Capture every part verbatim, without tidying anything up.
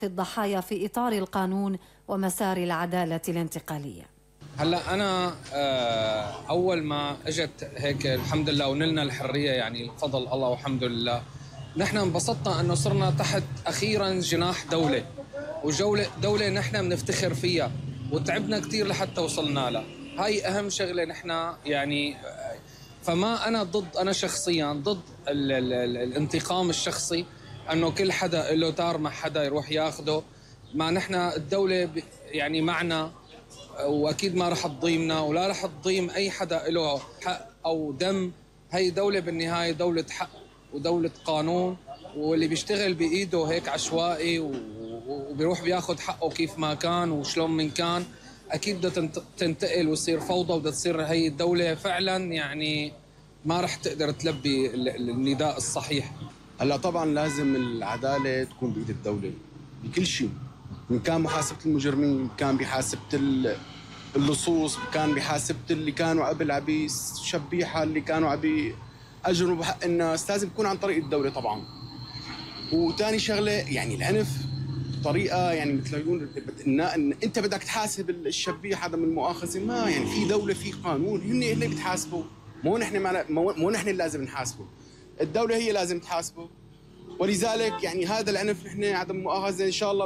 الضحايا في إطار القانون ومسار العدالة الانتقالية. هلا أنا أول ما أجت هيك الحمد لله ونلنا الحرية، يعني فضل الله والحمد لله، نحن انبسطنا أنه صرنا تحت أخيرا جناح دولة، وجولة دولة نحن بنفتخر فيها وتعبنا كتير لحتى وصلنا لها. هاي أهم شغلة نحن يعني. فما أنا ضد، أنا شخصيا ضد ال ال ال الانتقام الشخصي، أنه كل حدا له تار مع حدا يروح ياخده. ما نحن الدولة يعني معنا، وأكيد ما رح تضيمنا ولا رح تضيم أي حدا له حق أو دم. هي دولة بالنهاية دولة حق ودولة قانون، واللي بيشتغل بإيده هيك عشوائي وبيروح بياخد حقه كيف ما كان وشلون من كان، أكيد بدها تنتقل وتصير فوضى، وبدها تصير هي الدولة فعلا يعني ما رح تقدر تلبي النداء الصحيح. هلا طبعا لازم العدالة تكون بإيد الدولة بكل شيء، إن كان محاسبة المجرمين، كان بحاسبة اللصوص، كان بحاسبة اللي كانوا قبل عبي شبيحة، اللي كانوا عبي أجروا بحق الناس، لازم يكون عن طريق الدولة طبعا. وثاني شغلة يعني العنف طريقة يعني مثل ما يقول إن أنت بدك تحاسب الشبيح هذا من المؤاخذة، ما يعني في دولة في قانون، هن اللي بتحاسبوا، مو نحن معنا، مو نحن اللي لازم نحاسبه، الدولة هي لازم تحاسبه. ولذلك يعني هذا العنف نحن عدم مؤاخذة إن شاء الله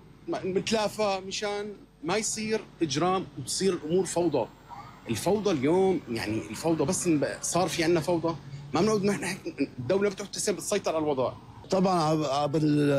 نتلافى مشان ما يصير إجرام وتصير الأمور فوضى. الفوضى اليوم يعني الفوضى بس صار في عندنا فوضى، ما بنعود نحن الدولة بتحتسب تسيطر على الوضع. طبعا عبر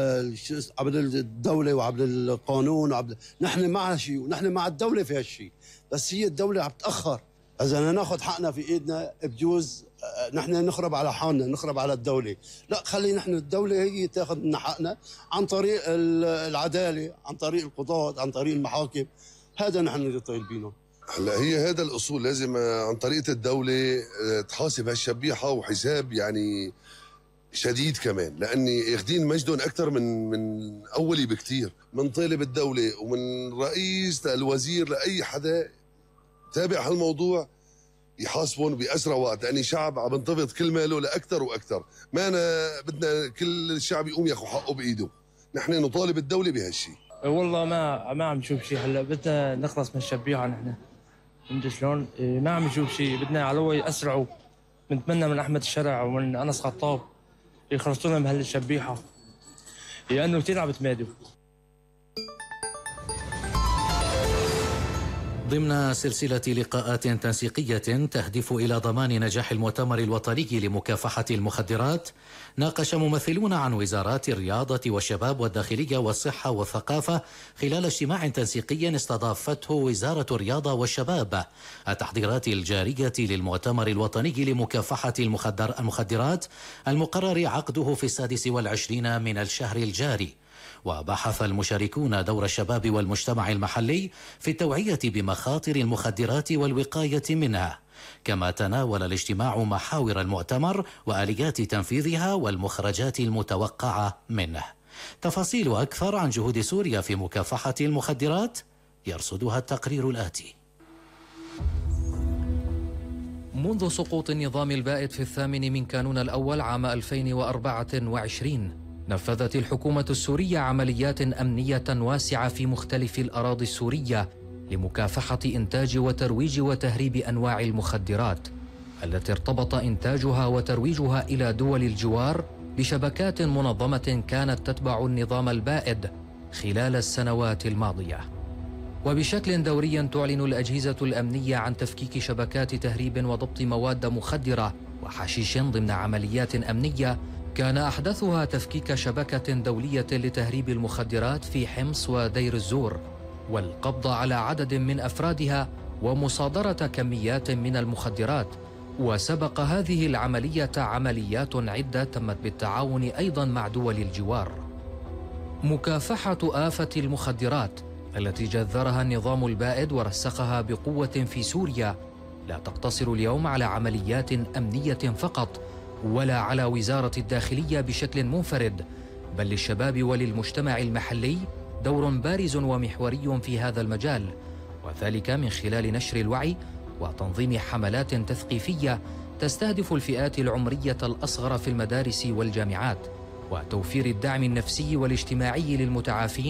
عبر الدولة وعبر القانون وعبر نحن مع شيء، ونحن مع الدولة في هالشيء، بس هي الدولة عم تأخر. إذا بدنا ناخذ حقنا في إيدنا بجوز نحن نخرب على حالنا، نخرب على الدولة. لا، خلي نحن الدولة هي تاخذ لنا حقنا عن طريق العدالة، عن طريق القضاة، عن طريق المحاكم. هذا نحن اللي طالبينه. هلا هي هذا الأصول لازم عن طريقة الدولة تحاسب هالشبيحة، وحساب يعني شديد كمان، لاني ياخذين مجدهم اكثر من من اولي بكثير. من طالب الدوله ومن رئيس للوزير لاي حدا تابع هالموضوع يحاسبون باسرع وقت، لاني شعب عم ينتفض كل ماله لاكثر واكثر. ما أنا بدنا كل الشعب يقوم ياخذ حقه بايده، نحن نطالب الدوله بهالشيء. والله ما ما عم نشوف شيء. هلا بدنا نخلص من الشبيحه نحن، فهمت شلون؟ ما عم نشوف شيء، بدنا على هو ياسرعوا. بنتمنى من احمد الشرع ومن انس خطاب يخلصونا من هالشبيحه، لانه كثير عم بتمادوا. ضمن سلسلة لقاءات تنسيقية تهدف إلى ضمان نجاح المؤتمر الوطني لمكافحة المخدرات، ناقش ممثلون عن وزارات الرياضة والشباب والداخلية والصحة والثقافة خلال اجتماع تنسيقي استضافته وزارة الرياضة والشباب التحضيرات الجارية للمؤتمر الوطني لمكافحة المخدرات المقرر عقده في السادس والعشرين من الشهر الجاري. وبحث المشاركون دور الشباب والمجتمع المحلي في التوعية بمخاطر المخدرات والوقاية منها، كما تناول الاجتماع محاور المؤتمر وآليات تنفيذها والمخرجات المتوقعة منه. تفاصيل أكثر عن جهود سوريا في مكافحة المخدرات يرصدها التقرير الآتي. منذ سقوط النظام البائد في الثامن من كانون الأول عام ألفين وأربعة وعشرين، نفذت الحكومة السورية عمليات أمنية واسعة في مختلف الأراضي السورية لمكافحة إنتاج وترويج وتهريب أنواع المخدرات التي ارتبط إنتاجها وترويجها إلى دول الجوار بشبكات منظمة كانت تتبع النظام البائد خلال السنوات الماضية. وبشكل دوري تعلن الأجهزة الأمنية عن تفكيك شبكات تهريب وضبط مواد مخدرة وحشيش ضمن عمليات أمنية كان أحدثها تفكيك شبكة دولية لتهريب المخدرات في حمص ودير الزور، والقبض على عدد من أفرادها ومصادرة كميات من المخدرات. وسبق هذه العملية عمليات عدة تمت بالتعاون أيضا مع دول الجوار. مكافحة آفة المخدرات التي جذرها النظام البائد ورسخها بقوة في سوريا لا تقتصر اليوم على عمليات أمنية فقط، ولا على وزارة الداخلية بشكل منفرد، بل للشباب وللمجتمع المحلي دور بارز ومحوري في هذا المجال، وذلك من خلال نشر الوعي وتنظيم حملات تثقيفية تستهدف الفئات العمرية الأصغر في المدارس والجامعات، وتوفير الدعم النفسي والاجتماعي للمتعافين